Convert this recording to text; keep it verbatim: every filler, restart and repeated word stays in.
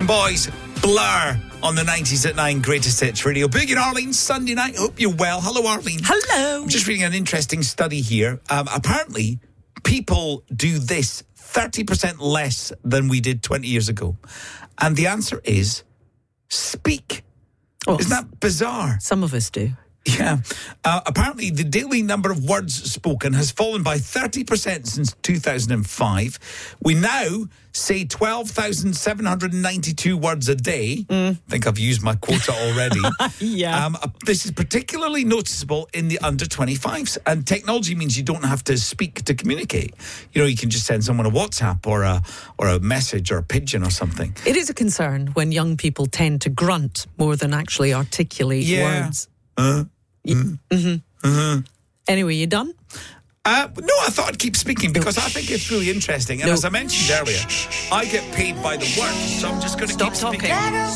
Boys, Blur on the nineties at nine Greatest Hits Radio. Big in Arlene, Sunday night. Hope you're well. Hello, Arlene. Hello. I'm just reading an interesting study here. Um, apparently, people do this thirty percent less than we did twenty years ago. And the answer is speak. Oh, Isn't that bizarre? Some of us do. Yeah. Uh, apparently, the daily number of words spoken has fallen by thirty percent since two thousand five. We now say twelve thousand seven hundred ninety-two words a day. Mm. I think I've used my quota already. yeah. Um, this is particularly noticeable in the under twenty-fives. And technology means you don't have to speak to communicate. You know, you can just send someone a WhatsApp or a, or a message or a pigeon or something. It is a concern when young people tend to grunt more than actually articulate yeah. words. Uh, Mm. Mm-hmm. Mm-hmm. Anyway, you done? Uh, no, I thought I'd keep speaking because I think it's really interesting. And no. as I mentioned earlier, I get paid by the word, so I'm just going to keep Stop speaking. talking.